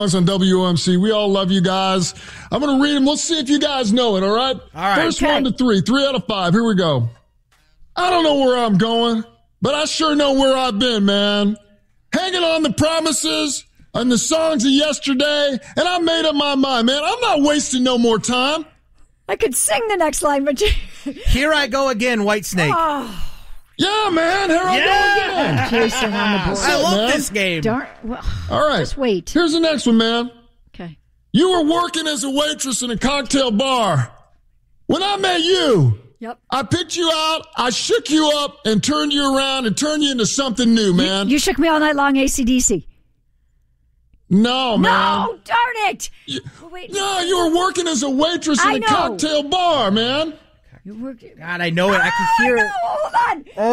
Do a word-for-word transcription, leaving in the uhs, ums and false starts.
On W O M C. We all love you guys. I'm going to read them. Let's see if you guys know it, all right? All right. First Okay. one to three. Three out of five. Here we go. I don't know where I'm going, but I sure know where I've been, man. Hanging on the promises and the songs of yesterday, and I made up my mind, man. I'm not wasting no more time. I could sing the next line, but... Here I go again, Whitesnake. Oh. Yeah, man. Here I Yeah. go again. Jason on the board. I love man. this game. Darn, well, All right. just wait. Here's the next one, man. Okay. You were working as a waitress in a cocktail bar. When I met you, Yep. I picked you out, I shook you up, and turned you around and turned you into something new, man. You, you shook me all night long, A C D C. no, man. No, darn it. You, Oh, wait. no, you were working as a waitress I in a know. cocktail bar, man. You were, God, I know it. I can hear it. Oh, no, hold on.